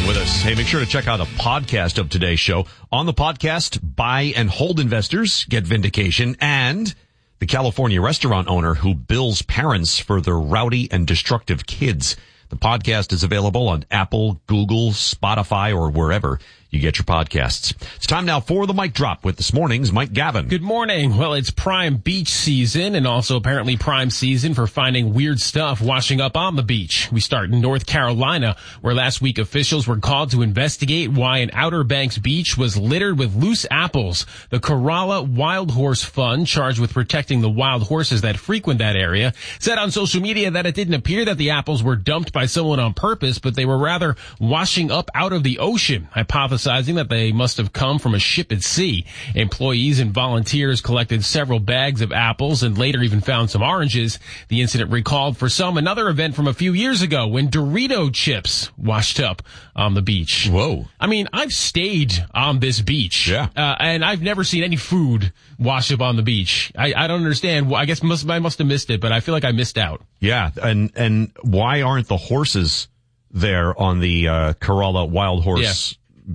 with us. Hey, make sure to check out a podcast of today's show. On the podcast, buy and hold investors get vindication, and the California restaurant owner who bills parents for their rowdy and destructive kids. The podcast is available on Apple, Google, Spotify, or wherever you get your podcasts. It's time now for the Mic Drop with this morning's Mike Gavin. Good morning. Well, it's prime beach season and also apparently prime season for finding weird stuff washing up on the beach. We start in North Carolina, where last week officials were called to investigate why an Outer Banks beach was littered with loose apples. The Corolla Wild Horse Fund, charged with protecting the wild horses that frequent that area, said on social media that it didn't appear that the apples were dumped by someone on purpose, but they were rather washing up out of the ocean, hypothesizing that they must have come from a ship at sea. Employees and volunteers collected several bags of apples and later even found some oranges. The incident recalled for some another event from a few years ago when Dorito chips washed up on the beach. Whoa. I mean, I've stayed on this beach. Yeah. And I've never seen any food wash up on the beach. I don't understand. I guess I must have missed it, but I feel like I missed out. Yeah. And why aren't the horses there on the Corolla Wild Horse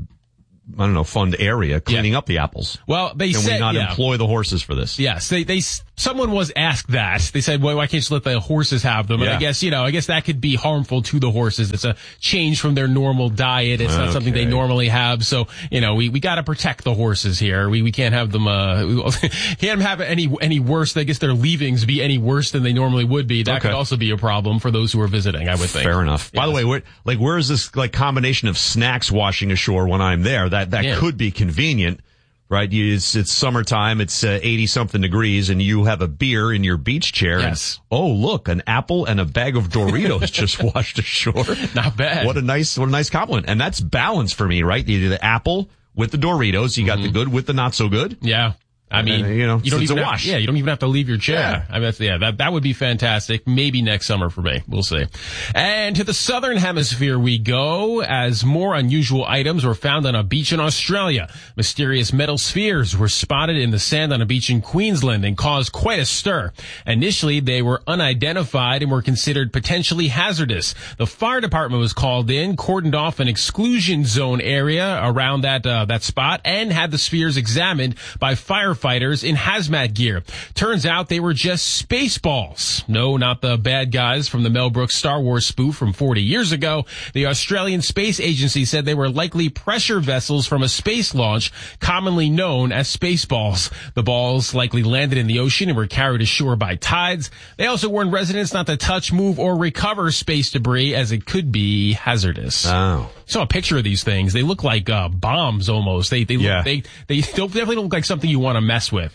I don't know, fund area cleaning up the apples? Well, they said, can we not employ the horses for this? Yes, someone was asked that. They said, well, why can't you let the horses have them? And I guess that could be harmful to the horses. It's a change from their normal diet. It's not something they normally have. So, we got to protect the horses here. We can't have them, can't have any worse. I guess their leavings be any worse than they normally would be. That could also be a problem for those who are visiting, I would think. Fair enough. Yes. By the way, where is this combination of snacks washing ashore when I'm there? That could be convenient, right? It's summertime. It's 80-something degrees, and you have a beer in your beach chair. Yes. And, oh, look, an apple and a bag of Doritos just washed ashore. Not bad. What a nice compliment. And that's balance for me, right? You do the apple with the Doritos. You got the good with the not so good. Yeah. I mean, you don't even wash. You don't even have to leave your chair. Yeah. I mean, that would be fantastic. Maybe next summer for me. We'll see. And to the southern hemisphere we go, as more unusual items were found on a beach in Australia. Mysterious metal spheres were spotted in the sand on a beach in Queensland and caused quite a stir. Initially, they were unidentified and were considered potentially hazardous. The fire department was called in, cordoned off an exclusion zone area around that spot, and had the spheres examined by firefighters in hazmat gear. Turns out they were just Spaceballs. No, not the bad guys from the Mel Brooks Star Wars spoof from 40 years ago. The Australian Space Agency said they were likely pressure vessels from a space launch, commonly known as Spaceballs. The balls likely landed in the ocean and were carried ashore by tides. They also warned residents not to touch, move, or recover space debris, as it could be hazardous. Oh. Saw a picture of these things. They look like bombs almost. They definitely don't look like something you want to mess with.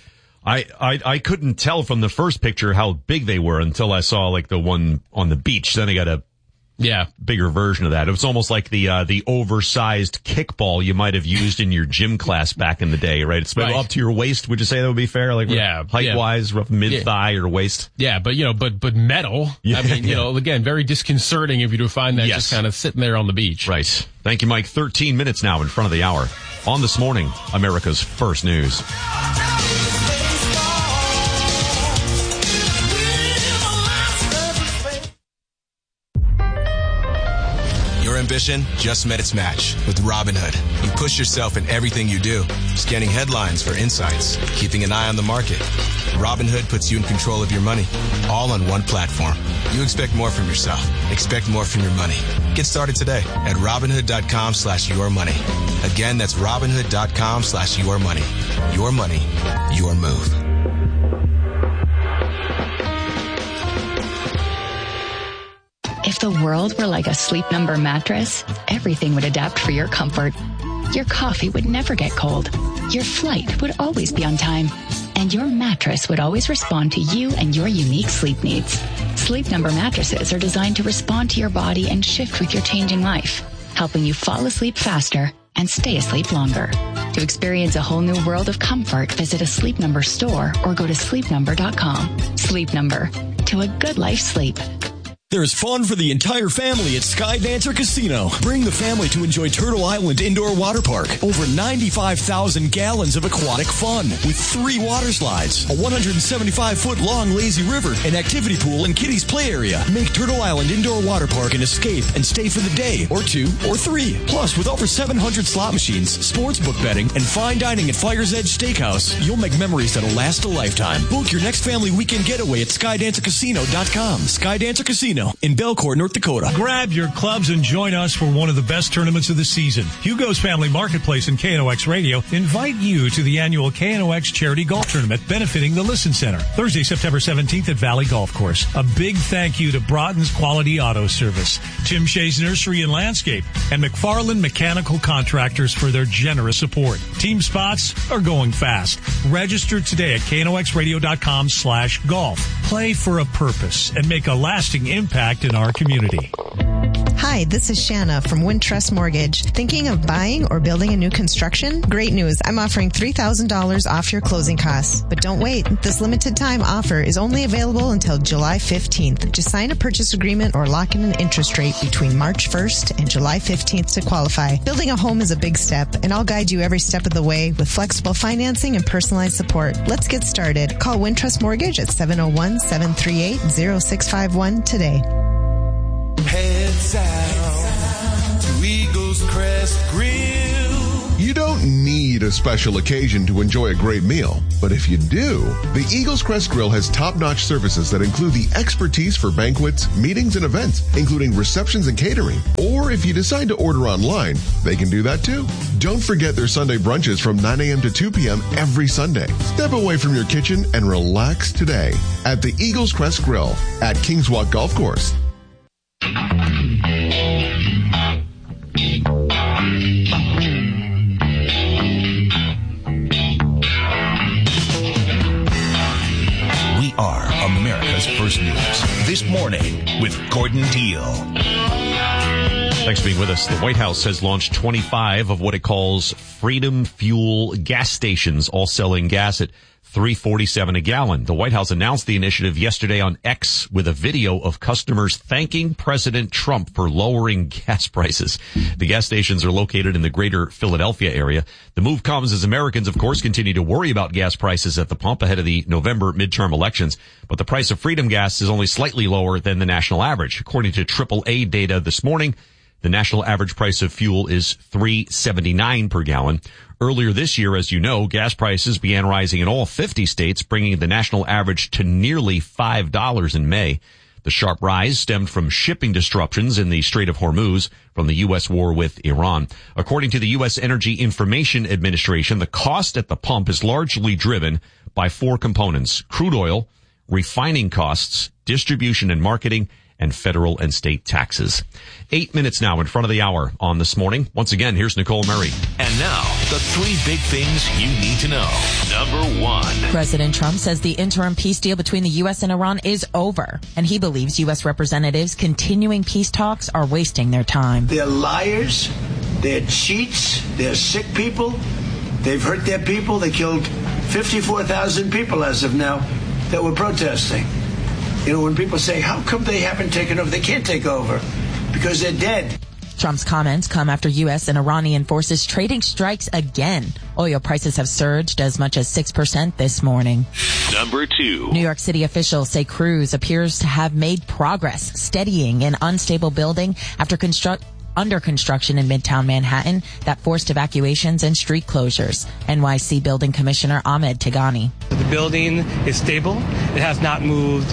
I couldn't tell from the first picture how big they were until I saw the one on the beach. Then I got a bigger version of that. It was almost like the oversized kickball you might have used in your gym class back in the day, right? It's up to your waist. Would you say that would be fair? Height wise, rough mid thigh or waist. Yeah, but metal. Yeah, I mean, again, very disconcerting if you to find that just kind of sitting there on the beach. Right. Thank you, Mike. 13 minutes now in front of the hour. On This Morning, America's First News. Your ambition just met its match with Robinhood. You push yourself in everything you do, scanning headlines for insights, keeping an eye on the market. Robinhood puts you in control of your money, all on one platform. You expect more from yourself. Expect more from your money. Get started today at Robinhood.com/yourmoney. Again, that's Robinhood.com/yourmoney. Your money, your move. If the world were like a Sleep Number mattress, everything would adapt for your comfort. Your coffee would never get cold. Your flight would always be on time. And your mattress would always respond to you and your unique sleep needs. Sleep Number mattresses are designed to respond to your body and shift with your changing life, helping you fall asleep faster and stay asleep longer. To experience a whole new world of comfort, visit a Sleep Number store or go to sleepnumber.com. Sleep Number. To a good life sleep. There's fun for the entire family at Skydancer Casino. Bring the family to enjoy Turtle Island Indoor Water Park. Over 95,000 gallons of aquatic fun with 3 water slides, a 175-foot-long lazy river, an activity pool, and kiddies' play area. Make Turtle Island Indoor Water Park an escape and stay for the day, or 2, or 3. Plus, with over 700 slot machines, sports book betting, and fine dining at Fire's Edge Steakhouse, you'll make memories that'll last a lifetime. Book your next family weekend getaway at SkydancerCasino.com. Skydancer Casino in Belcourt, North Dakota. Grab your clubs and join us for one of the best tournaments of the season. Hugo's Family Marketplace and KNOX Radio invite you to the annual KNOX Charity Golf Tournament benefiting the Listen Center. Thursday, September 17th at Valley Golf Course. A big thank you to Broughton's Quality Auto Service, Tim Shea's Nursery and Landscape, and McFarland Mechanical Contractors for their generous support. Team spots are going fast. Register today at knoxradio.com/golf. Play for a purpose and make a lasting impact in our community. Hi, this is Shanna from Wintrust Mortgage. Thinking of buying or building a new construction? Great news. I'm offering $3,000 off your closing costs. But don't wait. This limited time offer is only available until July 15th. Just sign a purchase agreement or lock in an interest rate between March 1st and July 15th to qualify. Building a home is a big step, and I'll guide you every step of the way with flexible financing and personalized support. Let's get started. Call Wintrust Mortgage at 701-738-0651 today. Head south to Eagles Crest Grill. You don't need a special occasion to enjoy a great meal, but if you do, the Eagles Crest Grill has top-notch services that include the expertise for banquets, meetings, and events, including receptions and catering. Or if you decide to order online, they can do that too. Don't forget their Sunday brunches from 9 a.m. to 2 p.m. every Sunday. Step away from your kitchen and relax today at the Eagles Crest Grill at Kings Walk Golf Course. We are America's First News. This morning with Gordon Deal. Thanks for being with us. The White House has launched 25 of what it calls Freedom Fuel gas stations, all selling gas at $3.47 a gallon. The White House announced the initiative yesterday on X with a video of customers thanking President Trump for lowering gas prices. The gas stations are located in the greater Philadelphia area. The move comes as Americans, of course, continue to worry about gas prices at the pump ahead of the November midterm elections. But the price of Freedom gas is only slightly lower than the national average. According to AAA data this morning, the national average price of fuel is $3.79 per gallon. Earlier this year, as you know, gas prices began rising in all 50 states, bringing the national average to nearly $5 in May. The sharp rise stemmed from shipping disruptions in the Strait of Hormuz from the U.S. war with Iran. According to the U.S. Energy Information Administration, the cost at the pump is largely driven by 4 components: crude oil, refining costs, distribution and marketing, and federal and state taxes. 8 minutes now in front of the hour on This Morning. Once again, here's Nicole Murray. And now, the 3 big things you need to know. Number 1. President Trump says the interim peace deal between the U.S. and Iran is over, and he believes U.S. representatives continuing peace talks are wasting their time. They're liars, they're cheats, they're sick people, they've hurt their people, they killed 54,000 people as of now that were protesting. You know, when people say, how come they haven't taken over? They can't take over because they're dead. Trump's comments come after U.S. and Iranian forces trading strikes again. Oil prices have surged as much as 6% this morning. Number 2. New York City officials say crews appears to have made progress steadying an unstable building after under construction in Midtown Manhattan that forced evacuations and street closures. NYC Building Commissioner Ahmed Tigani. The building is stable. It has not moved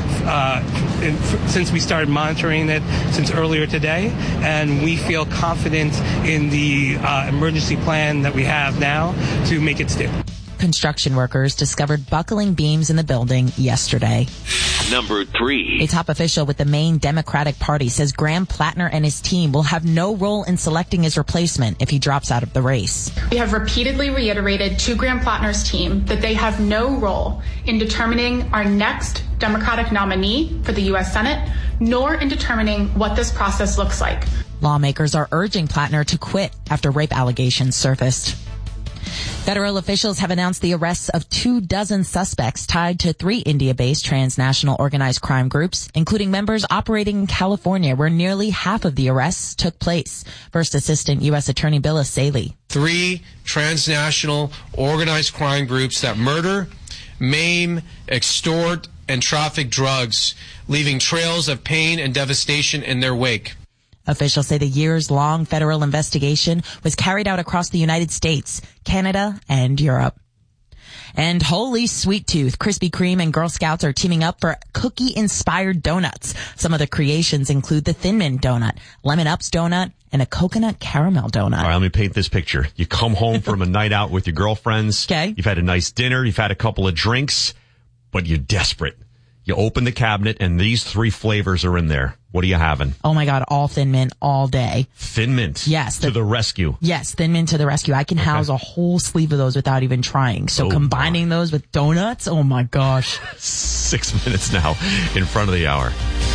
since we started monitoring it since earlier today, and we feel confident in the emergency plan that we have now to make it stable. Construction workers discovered buckling beams in the building yesterday. Number 3. A top official with the Maine Democratic Party says Graham Plattner and his team will have no role in selecting his replacement if he drops out of the race. We have repeatedly reiterated to Graham Plattner's team that they have no role in determining our next Democratic nominee for the U.S. Senate, nor in determining what this process looks like. Lawmakers are urging Plattner to quit after rape allegations surfaced. Federal officials have announced the arrests of 24 suspects tied to 3 India-based transnational organized crime groups, including members operating in California, where nearly half of the arrests took place. First Assistant U.S. Attorney Bill Asaley. 3 transnational organized crime groups that murder, maim, extort, and traffic drugs, leaving trails of pain and devastation in their wake. Officials say the years-long federal investigation was carried out across the United States, Canada, and Europe. And holy sweet tooth, Krispy Kreme and Girl Scouts are teaming up for cookie-inspired donuts. Some of the creations include the Thin Mint donut, Lemon Ups donut, and a coconut caramel donut. All right, let me paint this picture. You come home from a night out with your girlfriends. Okay. You've had a nice dinner. You've had a couple of drinks, but you're desperate. You open the cabinet, and these 3 flavors are in there. What are you having? Oh, my God, all Thin Mint all day. Thin Mint. Yes. To the rescue. Yes, Thin Mint to the rescue. I can house a whole sleeve of those without even trying. So combining those with donuts, oh, my gosh. 6 minutes now in front of the hour.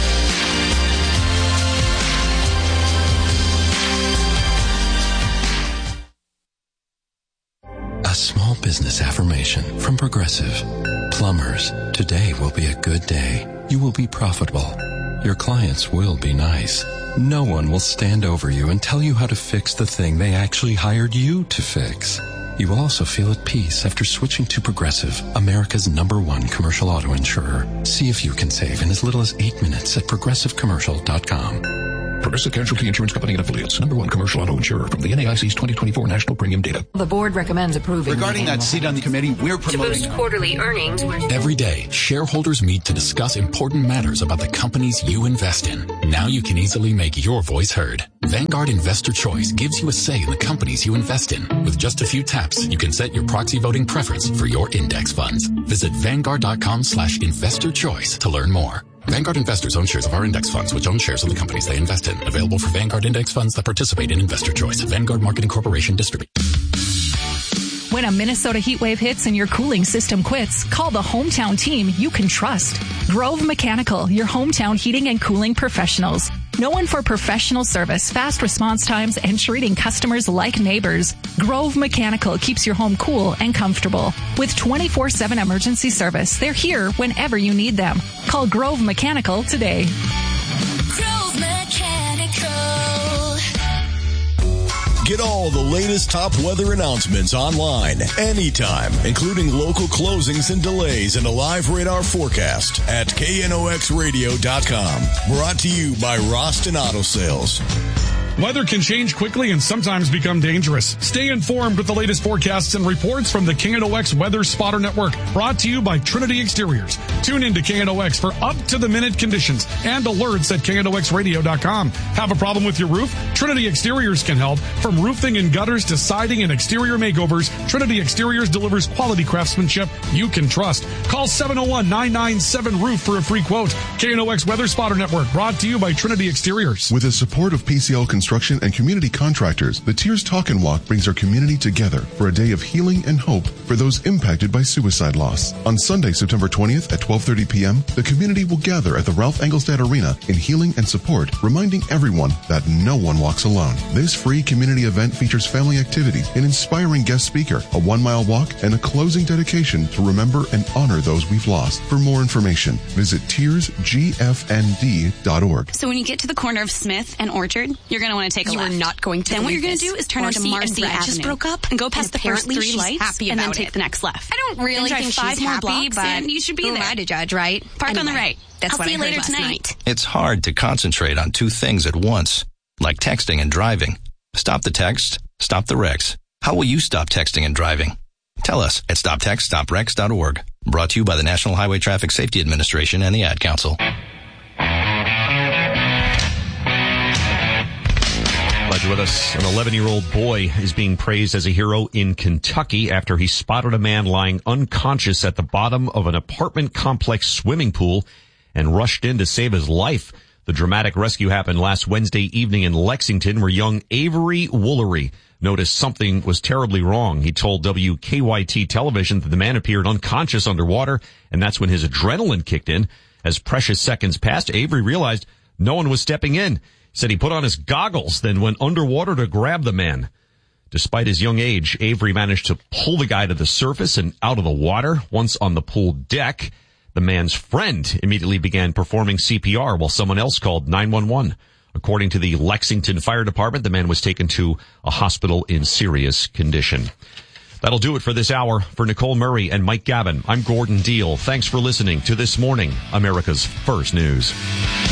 A small business affirmation from Progressive. Plumbers, today will be a good day. You will be profitable. Your clients will be nice. No one will stand over you and tell you how to fix the thing they actually hired you to fix. You will also feel at peace after switching to Progressive, America's #1 commercial auto insurer. See if you can save in as little as 8 minutes at progressivecommercial.com. Progressive Casualty Insurance Company and Affiliates. #1 commercial auto insurer from the NAIC's 2024 National Premium Data. The board recommends approving. Regarding that seat on the committee, we're promoting to boost quarterly earnings. Every day, shareholders meet to discuss important matters about the companies you invest in. Now you can easily make your voice heard. Vanguard Investor Choice gives you a say in the companies you invest in. With just a few taps, you can set your proxy voting preference for your index funds. Visit Vanguard.com/investor choice to learn more. Vanguard investors own shares of our index funds, which own shares of the companies they invest in. Available for Vanguard index funds that participate in Investor Choice. Vanguard Marketing Corporation distribute. When a Minnesota heat wave hits and your cooling system quits, call the hometown team you can trust. Grove Mechanical, your hometown heating and cooling professionals. Known for professional service, fast response times, and treating customers like neighbors, Grove Mechanical keeps your home cool and comfortable. With 24/7 emergency service, they're here whenever you need them. Call Grove Mechanical today. Grove Mechanical. Get all the latest top weather announcements online, anytime, including local closings and delays and a live radar forecast at knoxradio.com. Brought to you by Roston Auto Sales. Weather can change quickly and sometimes become dangerous. Stay informed with the latest forecasts and reports from the KNOX Weather Spotter Network, brought to you by Trinity Exteriors. Tune in to KNOX for up-to-the-minute conditions and alerts at knoxradio.com. Have a problem with your roof? Trinity Exteriors can help. From roofing and gutters to siding and exterior makeovers, Trinity Exteriors delivers quality craftsmanship you can trust. Call 701-997-ROOF for a free quote. KNOX Weather Spotter Network, brought to you by Trinity Exteriors. With the support of PCL Construction and community contractors, the Tears Talk and Walk brings our community together for a day of healing and hope for those impacted by suicide loss. On Sunday, September 20th at 12:30 p.m., the community will gather at the Ralph Engelstad Arena in healing and support, reminding everyone that no one walks alone. This free community event features family activities, an inspiring guest speaker, a 1-mile walk, and a closing dedication to remember and honor those we've lost. For more information, visit tearsgfnd.org. So when you get to the corner of Smith and Orchard, you're going to want to take a left. You are not going to. Then what you're going to do is turn onto Marcy Avenue. Just broke up and go past the first 3 lights and then take the next left. I don't really think drive 5 she's more happy, blocks but and you should be who there. am I to judge, right? Park on the right. That's I'll what see I you heard later last tonight. night. It's hard to concentrate on 2 things at once, like texting and driving. Stop the text, stop the wrecks. How will you stop texting and driving? Tell us at stoptextstopwrecks.org. Brought to you by the National Highway Traffic Safety Administration and the Ad Council. Glad you're with us. An 11-year-old boy is being praised as a hero in Kentucky after he spotted a man lying unconscious at the bottom of an apartment complex swimming pool and rushed in to save his life. The dramatic rescue happened last Wednesday evening in Lexington, where young Avery Woolery noticed something was terribly wrong. He told WKYT television that the man appeared unconscious underwater, and that's when his adrenaline kicked in. As precious seconds passed, Avery realized no one was stepping in. Said he put on his goggles, then went underwater to grab the man. Despite his young age, Avery managed to pull the guy to the surface and out of the water. Once on the pool deck, the man's friend immediately began performing CPR while someone else called 911. According to the Lexington Fire Department, the man was taken to a hospital in serious condition. That'll do it for this hour. For Nicole Murray and Mike Gavin, I'm Gordon Deal. Thanks for listening to This Morning, America's First News.